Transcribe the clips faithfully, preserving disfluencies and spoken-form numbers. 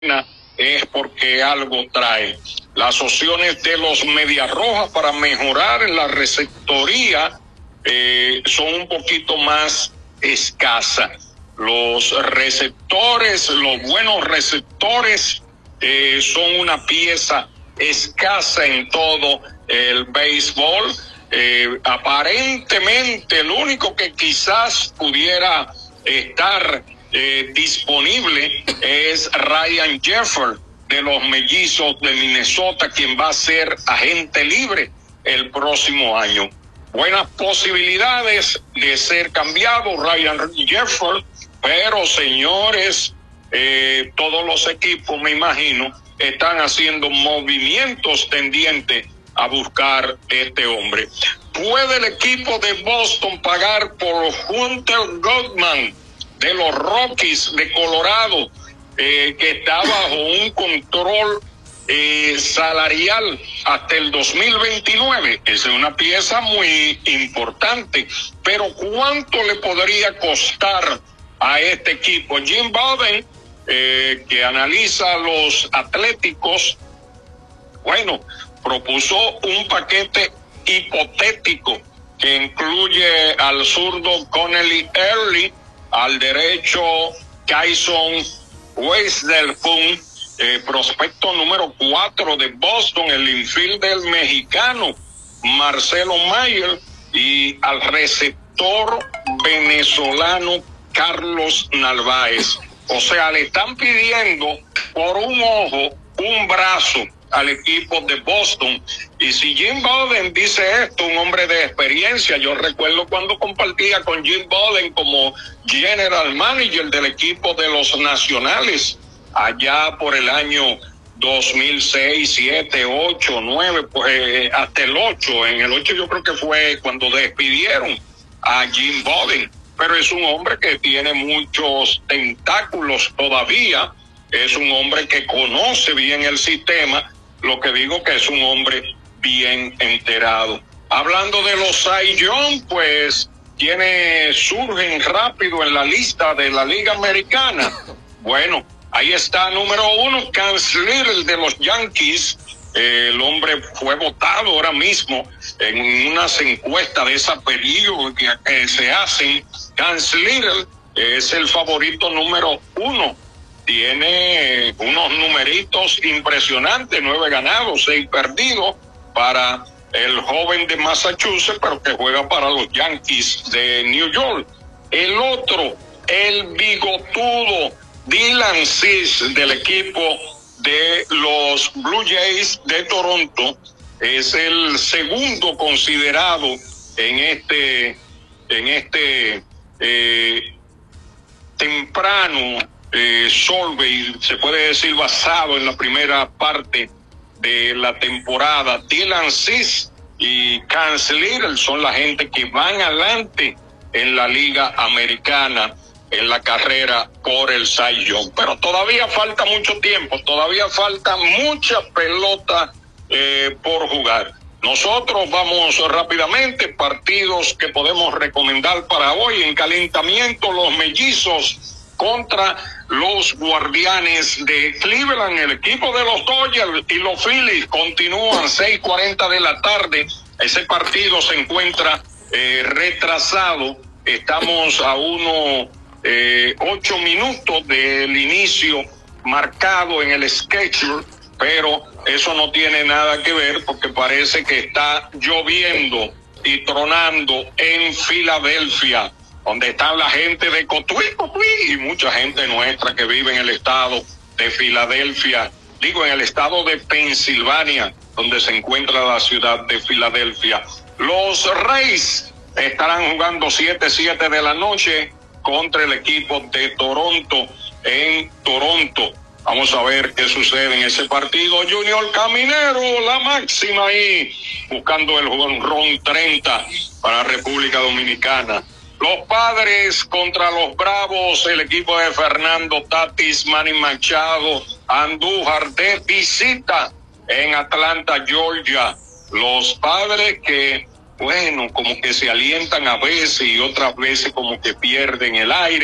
es porque algo trae. Las opciones de los Medias Rojas para mejorar en la receptoría eh, son un poquito más escasas. Los receptores, los buenos receptores eh, son una pieza escasa en todo el béisbol. Eh, aparentemente el único que quizás pudiera estar eh, disponible es Ryan Jefferson de los Mellizos de Minnesota, quien va a ser agente libre el próximo año. Buenas posibilidades de ser cambiado Ryan Jefferson, pero señores, eh, todos los equipos, me imagino, están haciendo movimientos tendientes a buscar este hombre. ¿Puede el equipo de Boston pagar por Hunter Goodman de los Rockies de Colorado, eh, que está bajo un control eh, salarial hasta el dos mil veintinueve? Esa es una pieza muy importante, pero ¿cuánto le podría costar a este equipo? Jim Bowden, eh, que analiza los Atléticos, bueno, propuso un paquete hipotético que incluye al zurdo Connelly Early, al derecho Kyson Witherspoon, eh, prospecto número cuatro de Boston, el infielder mexicano Marcelo Mayer, y al receptor venezolano Carlos Narváez. O sea, le están pidiendo por un ojo, un brazo al equipo de Boston. Y si Jim Bowden dice esto, un hombre de experiencia, yo recuerdo cuando compartía con Jim Bowden como general manager del equipo de los Nacionales, allá por el año dos mil seis, siete, ocho, nueve, pues eh, hasta el ocho. En el ocho yo creo que fue cuando despidieron a Jim Bowden, pero es un hombre que tiene muchos tentáculos todavía, es un hombre que conoce bien el sistema. Lo que digo que es un hombre bien enterado. Hablando de los Cy Young, pues tiene, surgen rápido en la lista de la Liga Americana. Bueno, ahí está número uno, Chance Little de los Yankees. Eh, el hombre fue votado ahora mismo en unas encuestas de esa periodo que, que se hacen. Chance Little es el favorito número uno. Tiene unos numeritos impresionantes, nueve ganados, seis perdidos para el joven de Massachusetts, pero que juega para los Yankees de New York. El otro, el bigotudo Dylan Cease del equipo de los Blue Jays de Toronto, es el segundo considerado en este, en este eh, temprano Eh, survey, se puede decir basado en la primera parte de la temporada. Dylan Cease y Chance Little son la gente que van adelante en la Liga Americana en la carrera por el Cy Young. Pero todavía falta mucho tiempo, todavía falta mucha pelota eh, por jugar. Nosotros vamos rápidamente, partidos que podemos recomendar para hoy en calentamiento: los Mellizos contra los Guardianes de Cleveland. El equipo de los Dodgers y los Phillies continúan seis cuarenta de la tarde. Ese partido se encuentra eh, retrasado. Estamos a unos eh, ocho minutos del inicio marcado en el schedule, pero eso no tiene nada que ver porque parece que está lloviendo y tronando en Filadelfia, donde está la gente de Cotuí, Cotuí, y mucha gente nuestra que vive en el estado de Filadelfia, digo en el estado de Pensilvania, donde se encuentra la ciudad de Filadelfia. Los Rays estarán jugando siete siete de la noche contra el equipo de Toronto en Toronto. Vamos a ver qué sucede en ese partido. Junior Caminero, la máxima ahí, buscando el jonrón treinta para República Dominicana. Los Padres contra los Bravos, el equipo de Fernando Tatis, Manny Machado, Andújar de visita en Atlanta, Georgia. Los Padres que, bueno, como que se alientan a veces y otras veces como que pierden el aire.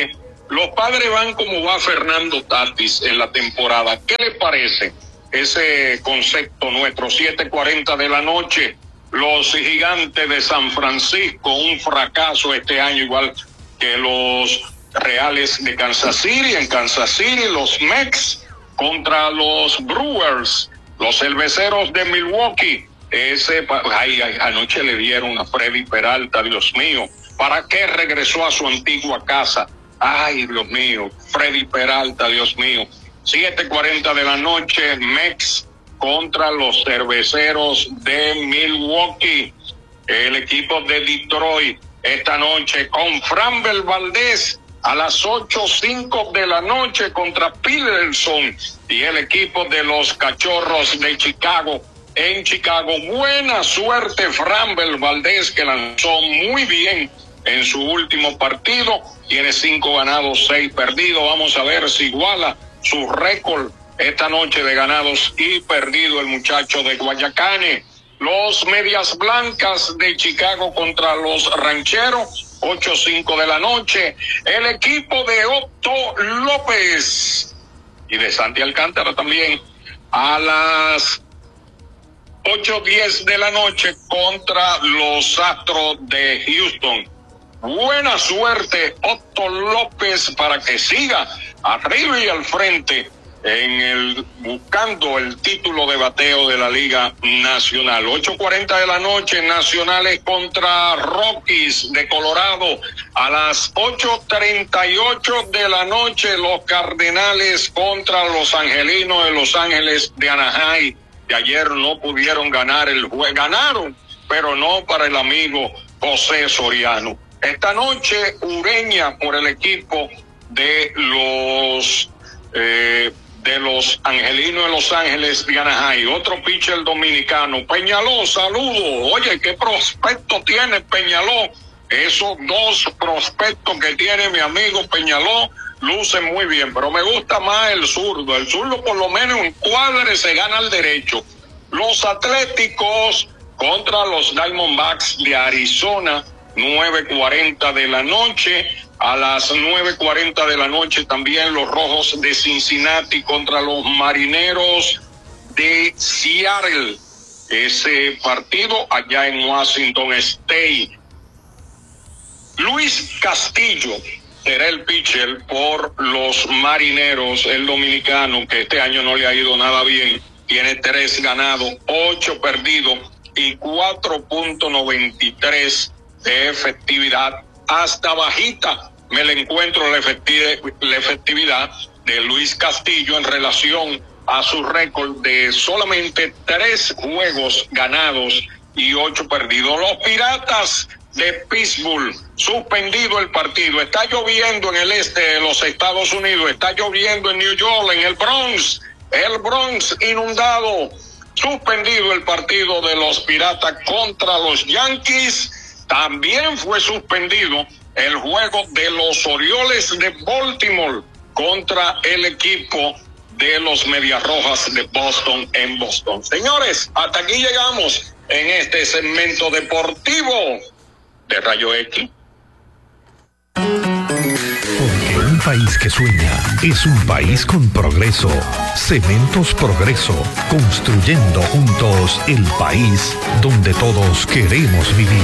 Los Padres van como va Fernando Tatis en la temporada. ¿Qué le parece ese concepto nuestro? siete cuarenta de la noche. Los Gigantes de San Francisco, un fracaso este año, igual que los Reales de Kansas City. En Kansas City, los Mets contra los Brewers, los Cerveceros de Milwaukee. Ese, ay, ay, anoche le dieron a Freddy Peralta, Dios mío. ¿Para qué regresó a su antigua casa? Ay, Dios mío, Freddy Peralta, Dios mío. siete cuarenta de la noche, Mets contra los Cerveceros de Milwaukee. El equipo de Detroit esta noche con Framber Valdez a las ocho cinco de la noche contra Peterson y el equipo de los Cachorros de Chicago en Chicago. Buena suerte Framber Valdez, que lanzó muy bien en su último partido. Tiene cinco ganados, seis perdidos. Vamos a ver si iguala su récord esta noche de ganados y perdido el muchacho de Guayacane. Los Medias Blancas de Chicago contra los Rancheros, ocho cinco de la noche. El equipo de Otto López y de Santi Alcántara también a las ocho diez de la noche contra los Astros de Houston. Buena suerte Otto López para que siga arriba y al frente en el buscando el título de bateo de la Liga Nacional. ocho cuarenta de la noche, Nacionales contra Rockies de Colorado. A las ocho treinta y ocho de la noche, los Cardenales contra los Angelinos de Los Ángeles de Anaheim. De ayer no pudieron ganar el juego, ganaron, pero no para el amigo José Soriano. Esta noche, Ureña por el equipo de los eh, de los Angelinos de Los Ángeles de Anaheim. Otro pitcher dominicano, Peñaló, saludos. Oye, qué prospecto tiene Peñaló. Esos dos prospectos que tiene mi amigo Peñaló lucen muy bien, pero me gusta más el zurdo. El zurdo por lo menos en cuadre se gana el derecho. Los Atléticos contra los Diamondbacks de Arizona, nueve cuarenta de la noche. A las nueve cuarenta de la noche también los Rojos de Cincinnati contra los Marineros de Seattle. Ese partido allá en Washington State. Luis Castillo será el pitcher por los Marineros, el dominicano, que este año no le ha ido nada bien. Tiene tres ganados, ocho perdidos y cuatro punto noventa y tres de efectividad. Hasta bajita me le encuentro la efectividad, la efectividad de Luis Castillo en relación a su récord de solamente tres juegos ganados y ocho perdidos. Los Piratas de Pittsburgh, suspendido el partido. Está lloviendo en el este de los Estados Unidos, está lloviendo en New York, en el Bronx, el Bronx inundado. Suspendido el partido de los Piratas contra los Yankees. También fue suspendido el juego de los Orioles de Baltimore contra el equipo de los Medias Rojas de Boston en Boston. Señores, hasta aquí llegamos en este segmento deportivo de Rayo X. Porque un país que sueña es un país con progreso. Cementos Progreso, construyendo juntos el país donde todos queremos vivir.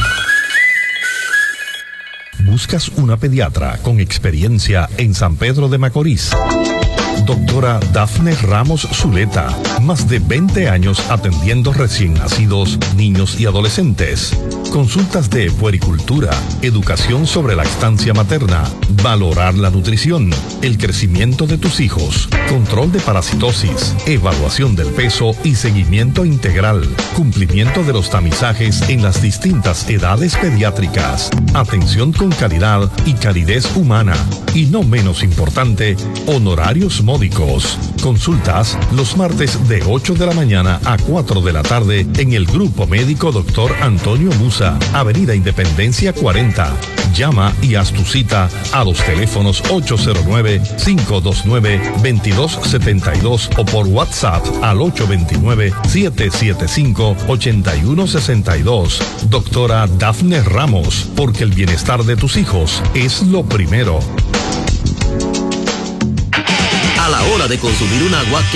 ¿Buscas una pediatra con experiencia en San Pedro de Macorís? Doctora Dafne Ramos Zuleta, más de veinte años atendiendo recién nacidos, niños y adolescentes. Consultas de puericultura, educación sobre lactancia materna, valorar la nutrición, el crecimiento de tus hijos, control de parasitosis, evaluación del peso y seguimiento integral, cumplimiento de los tamizajes en las distintas edades pediátricas, atención con calidad y calidez humana, y no menos importante, honorarios módicos. Consultas los martes de ocho de la mañana a cuatro de la tarde en el Grupo Médico Doctor Antonio Musa, Avenida Independencia cuarenta. Llama y haz tu cita a los teléfonos ocho cero nueve, cinco dos nueve, dos dos siete dos o por WhatsApp al ocho dos nueve, siete siete cinco, ocho uno seis dos. Doctora Dafne Ramos, porque el bienestar de tus hijos es lo primero. a la hora de consumir un agua